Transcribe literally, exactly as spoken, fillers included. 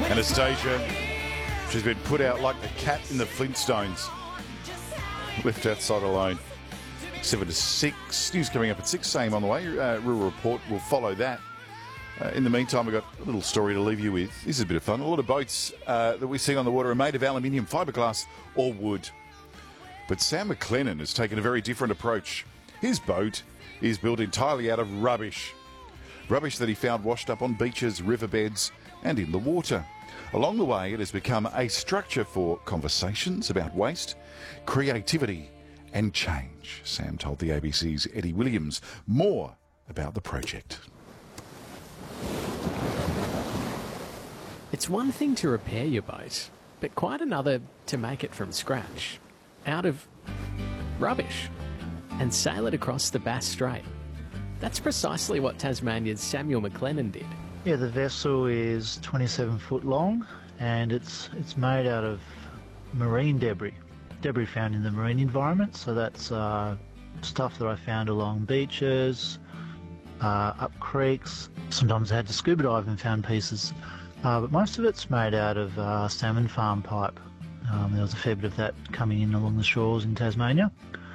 Anastasia, she's been put out like the cat in the Flintstones. Left outside alone. Seven to six. News coming up at six. Same on the way. Uh, Rural Report will follow that. Uh, in the meantime, we've got a little story to leave you with. This is a bit of fun. A lot of boats uh, that we see on the water are made of aluminium, fiberglass or wood. But Sam McLennan has taken a very different approach. His boat is built entirely out of rubbish. Rubbish that he found washed up on beaches, riverbeds and in the water. Along the way, it has become a structure for conversations about waste, creativity and change. Sam told the A B C's Eddie Williams more about the project. It's one thing to repair your boat, but quite another to make it from scratch, out of rubbish, and sail it across the Bass Strait. That's precisely what Tasmania's Samuel McLennan did. Yeah, the vessel is twenty-seven foot long and it's it's made out of marine debris. Debris found in the marine environment, so that's uh, stuff that I found along beaches, uh, up creeks. Sometimes I had to scuba dive and found pieces, uh, but most of it's made out of uh, salmon farm pipe. Um, there was a fair bit of that coming in along the shores in Tasmania.